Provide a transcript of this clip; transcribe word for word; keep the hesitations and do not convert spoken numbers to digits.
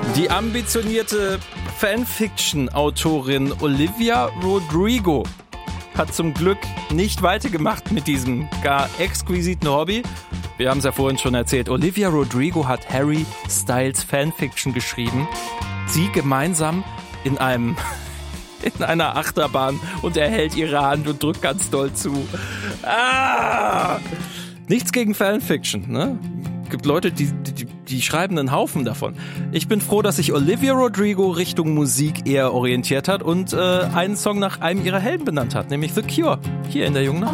Die ambitionierte Fanfiction-Autorin Olivia Rodrigo hat zum Glück nicht weitergemacht mit diesem gar exquisiten Hobby. Wir haben es ja vorhin schon erzählt. Olivia Rodrigo hat Harry Styles Fanfiction geschrieben. Sie gemeinsam in einem in einer Achterbahn und er hält ihre Hand und drückt ganz doll zu. Ah! Nichts gegen Fanfiction, ne? Gibt Leute, die, die, die schreiben einen Haufen davon. Ich bin froh, dass sich Olivia Rodrigo Richtung Musik eher orientiert hat und äh, einen Song nach einem ihrer Helden benannt hat, nämlich The Cure, hier in der Jungen Nation.